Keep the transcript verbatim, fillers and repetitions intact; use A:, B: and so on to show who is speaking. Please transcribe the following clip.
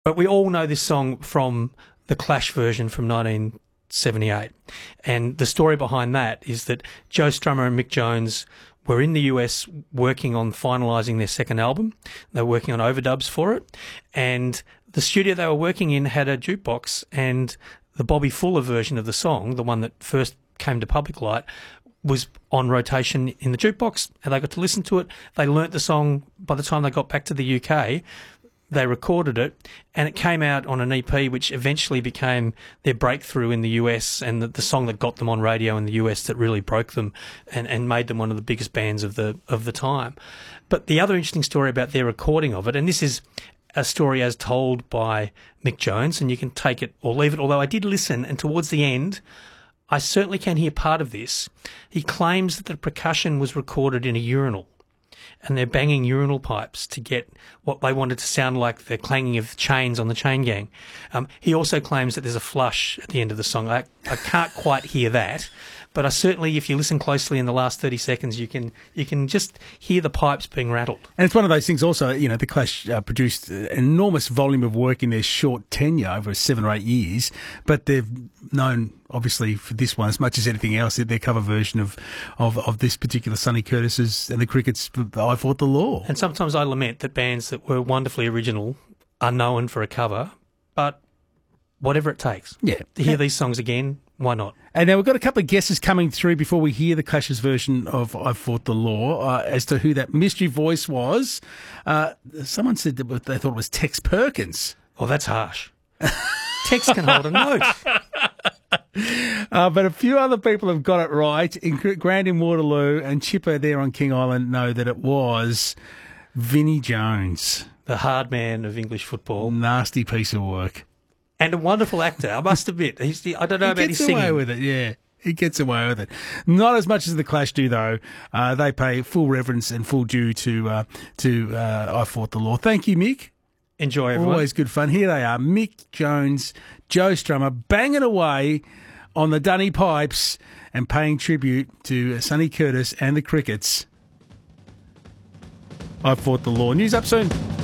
A: But we all know this song from the Clash version from nineteen seventy-eight. And the story behind that is that Joe Strummer and Mick Jones were in the U S working on finalising their second album. They were working on overdubs for it. And the studio they were working in had a jukebox, and the Bobby Fuller version of the song, the one that first came to public light, was on rotation in the jukebox, and they got to listen to it. They learnt the song by the time they got back to the U K. They recorded it, and it came out on an E P, which eventually became their breakthrough in the U S, and the, the song that got them on radio in the U S that really broke them and, and made them one of the biggest bands of the of the time. But the other interesting story about their recording of it, and this is a story as told by Mick Jones, and you can take it or leave it, although I did listen, and towards the end, I certainly can hear part of this. He claims that the percussion was recorded in a urinal, and they're banging urinal pipes to get what they wanted to sound like the clanging of chains on the Chain Gang. Um, he also claims that there's a flush at the end of the song. I, I can't quite hear that, but I certainly, if you listen closely in the last thirty seconds, you can you can just hear the pipes being rattled.
B: And it's one of those things also, you know, the Clash uh, produced an enormous volume of work in their short tenure over seven or eight years, but they've known, obviously, for this one, as much as anything else, their cover version of, of, of this particular Sonny Curtis's and the Crickets' I Fought the Law.
A: And sometimes I lament that bands that were wonderfully original are known for a cover, but whatever it takes.
B: Yeah.
A: To hear these songs again, why not?
B: And now we've got a couple of guesses coming through before we hear the Clash's version of I Fought the Law uh, as to who that mystery voice was. Uh, someone said that they thought it was Tex Perkins.
A: Oh, that's harsh. Tex can hold a note.
B: Uh, but a few other people have got it right. In Grand in Waterloo and Chipper there on King Island know that it was Vinnie Jones.
A: The hard man of English football.
B: Nasty piece of work.
A: And a wonderful actor, I must admit. He's the, I don't know
B: he
A: about his singing.
B: He gets away with it, yeah. He gets away with it. Not as much as the Clash do, though. Uh, they pay full reverence and full due to uh, to uh, I Fought the Law. Thank you, Mick.
A: Enjoy, everyone.
B: Always good fun. Here they are, Mick Jones, Joe Strummer, banging away on the dunny pipes and paying tribute to Sonny Curtis and the Crickets. I Fought the Law. News up soon.